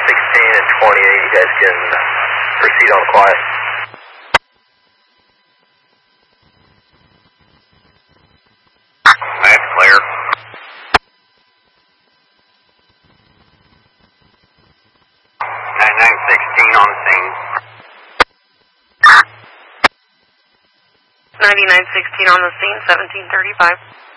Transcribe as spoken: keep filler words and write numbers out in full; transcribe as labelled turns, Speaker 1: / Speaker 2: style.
Speaker 1: sixteen and twenty-eight, you guys can proceed on quiet.
Speaker 2: That's clear. ninety-nine sixteen on the scene.
Speaker 3: ninety-nine sixteen on the scene, seventeen thirty-five.